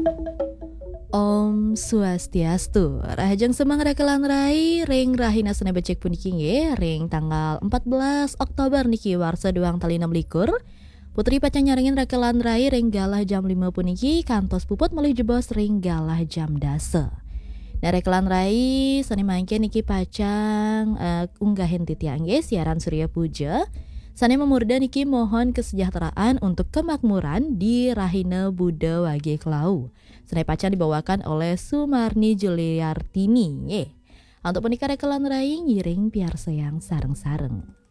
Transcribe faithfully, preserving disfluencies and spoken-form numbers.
Om Swastiastu. Rahajang semang rakelan rai ring rahina sene becek puniki nggih ring tanggal empat belas Oktober niki warsa doang tali enam likur. Putri pacang nyaringin rakelan rai ring galah jam lima puniki kantos puput melih jebos ring galah jam dase. Nah rakelan rai sane mangke niki pacang uh, unggahin titiang nggih siaran Surya Puja. Sane memurda niki mohon kesejahteraan untuk kemakmuran di Rahina Buddha Wage Klau. Sane pacan dibawakan oleh Sumarni Juliartini. Ye. Untuk menikah rekelan rai ngiring piar sayang sareng-sareng.